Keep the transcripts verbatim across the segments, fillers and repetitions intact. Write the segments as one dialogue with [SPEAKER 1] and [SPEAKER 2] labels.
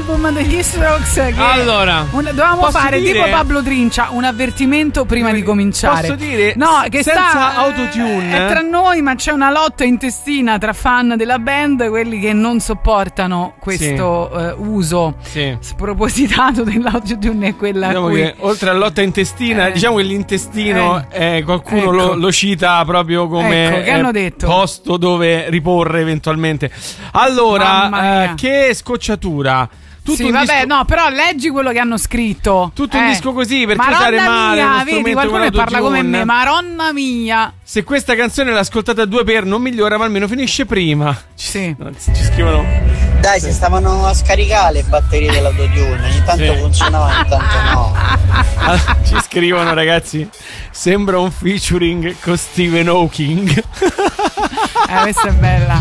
[SPEAKER 1] album degli Strokes che
[SPEAKER 2] allora
[SPEAKER 1] un, dovevamo fare
[SPEAKER 2] dire,
[SPEAKER 1] tipo Pablo Trincia un avvertimento prima di cominciare.
[SPEAKER 2] Posso dire
[SPEAKER 1] no, che
[SPEAKER 2] senza
[SPEAKER 1] sta,
[SPEAKER 2] autotune
[SPEAKER 1] è tra noi, ma c'è una lotta intestina tra fan della band, quelli che non sopportano questo sì. uh, uso sì. spropositato dell'autotune e quella
[SPEAKER 2] diciamo
[SPEAKER 1] cui...
[SPEAKER 2] che oltre alla lotta intestina eh. diciamo che l'intestino eh. Eh, qualcuno ecco. lo, lo cita proprio come
[SPEAKER 1] ecco, che hanno detto.
[SPEAKER 2] Posto dove riporre eventualmente. Allora eh, che scocciatura. Tutto
[SPEAKER 1] sì, vabbè,
[SPEAKER 2] disco...
[SPEAKER 1] no, però leggi quello che hanno scritto.
[SPEAKER 2] Tutto
[SPEAKER 1] eh.
[SPEAKER 2] un disco così per
[SPEAKER 1] Maronna
[SPEAKER 2] usare male.
[SPEAKER 1] Mia, vedi, qualcuno parla come me. Maronna mia.
[SPEAKER 2] Se questa canzone l'ha ascoltata a due per non migliora, ma almeno finisce prima.
[SPEAKER 1] Sì.
[SPEAKER 2] No, ci scrivono.
[SPEAKER 3] Dai, si stavano a scaricare le batterie dell'autotune. Ogni tanto sì. funzionava, ogni tanto no.
[SPEAKER 2] Ah, ci scrivono, ragazzi. Sembra un featuring con Stephen Hawking.
[SPEAKER 1] Eh, questa è bella.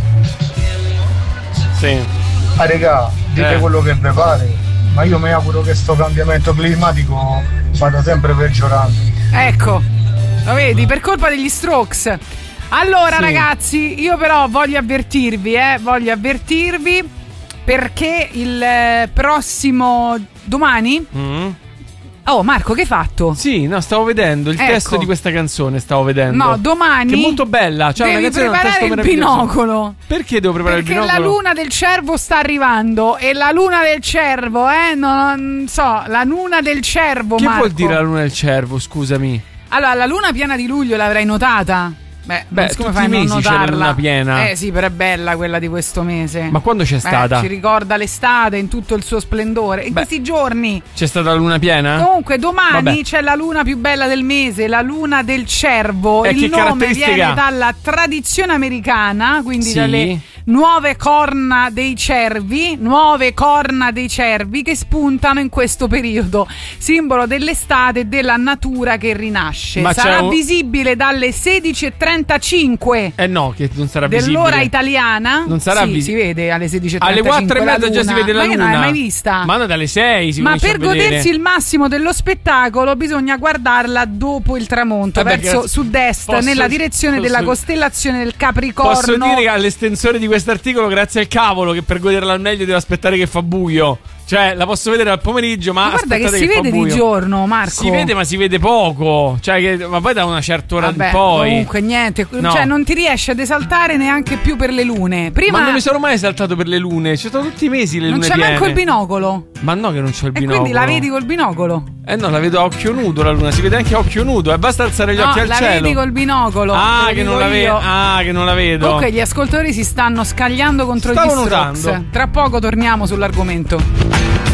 [SPEAKER 2] Sì.
[SPEAKER 4] Ah, regà, dite eh. quello che vi pare, ma io mi auguro che sto cambiamento climatico vada sempre peggiorando.
[SPEAKER 1] Ecco, lo vedi, per colpa degli Strokes. Allora, sì. ragazzi, io però voglio avvertirvi, eh, voglio avvertirvi perché il eh, prossimo domani... Mm. Oh, Marco, che hai fatto?
[SPEAKER 2] Sì, no, stavo vedendo il
[SPEAKER 1] ecco.
[SPEAKER 2] testo di questa canzone, stavo vedendo.
[SPEAKER 1] No, domani
[SPEAKER 2] che è molto bella, cioè
[SPEAKER 1] devi
[SPEAKER 2] una canzone
[SPEAKER 1] preparare
[SPEAKER 2] un testo
[SPEAKER 1] il binocolo.
[SPEAKER 2] Perché devo preparare
[SPEAKER 1] Perché
[SPEAKER 2] il binocolo?
[SPEAKER 1] Perché la luna del cervo sta arrivando. E la luna del cervo, eh, non, non so, la luna del cervo,
[SPEAKER 2] che
[SPEAKER 1] Marco.
[SPEAKER 2] vuol dire la luna del cervo, scusami?
[SPEAKER 1] Allora, la luna piena di luglio l'avrai notata? Beh,
[SPEAKER 2] Beh
[SPEAKER 1] come
[SPEAKER 2] tutti
[SPEAKER 1] fai
[SPEAKER 2] i mesi
[SPEAKER 1] a non
[SPEAKER 2] c'è la
[SPEAKER 1] notarla?
[SPEAKER 2] luna piena.
[SPEAKER 1] Eh sì, però è bella quella di questo mese.
[SPEAKER 2] Ma quando c'è stata?
[SPEAKER 1] Eh, ci ricorda l'estate in tutto il suo splendore. In Beh, questi giorni
[SPEAKER 2] c'è stata la luna piena?
[SPEAKER 1] Comunque domani
[SPEAKER 2] Vabbè.
[SPEAKER 1] c'è la luna più bella del mese, la luna del cervo.
[SPEAKER 2] E
[SPEAKER 1] il
[SPEAKER 2] che
[SPEAKER 1] nome viene dalla tradizione americana, quindi sì. dalle nuove corna dei cervi, nuove corna dei cervi che spuntano in questo periodo, simbolo dell'estate e della natura che rinasce. Ma sarà un... visibile dalle sedici e trentacinque.
[SPEAKER 2] Eh no, che non sarà
[SPEAKER 1] dell'ora
[SPEAKER 2] visibile.
[SPEAKER 1] italiana.
[SPEAKER 2] Non sarà
[SPEAKER 1] sì,
[SPEAKER 2] visibile.
[SPEAKER 1] Si vede alle sedici e trentacinque.
[SPEAKER 2] Alle quattro e mezza già si vede la
[SPEAKER 1] Ma
[SPEAKER 2] luna.
[SPEAKER 1] Ma non l'hai mai vista?
[SPEAKER 2] Ma no, dalle sei si
[SPEAKER 1] Ma per
[SPEAKER 2] a vedere.
[SPEAKER 1] godersi il massimo dello spettacolo bisogna guardarla dopo il tramonto,
[SPEAKER 2] Vabbè,
[SPEAKER 1] verso
[SPEAKER 2] che...
[SPEAKER 1] sud-est,
[SPEAKER 2] posso...
[SPEAKER 1] nella direzione
[SPEAKER 2] posso...
[SPEAKER 1] della costellazione del Capricorno.
[SPEAKER 2] Posso dire che all'estensore di quest'articolo, grazie al cavolo, che per goderla al meglio devo aspettare che fa buio. Cioè, la posso vedere al pomeriggio, ma,
[SPEAKER 1] ma guarda che si
[SPEAKER 2] che
[SPEAKER 1] vede di giorno, Marco.
[SPEAKER 2] Si vede, ma si vede poco. Cioè, che, ma poi da una certa ora
[SPEAKER 1] Vabbè,
[SPEAKER 2] in poi.
[SPEAKER 1] Comunque, niente.
[SPEAKER 2] No.
[SPEAKER 1] Cioè, non ti riesci ad esaltare neanche più per le lune. Prima...
[SPEAKER 2] Ma non mi sono mai esaltato per le lune. Ci sono tutti i mesi le
[SPEAKER 1] non
[SPEAKER 2] lune
[SPEAKER 1] c'è
[SPEAKER 2] piene.
[SPEAKER 1] manco il binocolo.
[SPEAKER 2] Ma no, che non c'ho il
[SPEAKER 1] e
[SPEAKER 2] binocolo.
[SPEAKER 1] E quindi la vedi col binocolo?
[SPEAKER 2] Eh no, la vedo a occhio nudo la luna. Si vede anche a occhio nudo. Eh, basta alzare gli
[SPEAKER 1] no,
[SPEAKER 2] occhi al
[SPEAKER 1] la
[SPEAKER 2] cielo.
[SPEAKER 1] La vedi col binocolo.
[SPEAKER 2] Ah, che non la vedo. Ah, che non la vedo.
[SPEAKER 1] Comunque, gli ascoltatori si stanno scagliando contro
[SPEAKER 2] Stavo
[SPEAKER 1] gli Strokes.
[SPEAKER 2] notando.
[SPEAKER 1] Tra poco torniamo sull'argomento.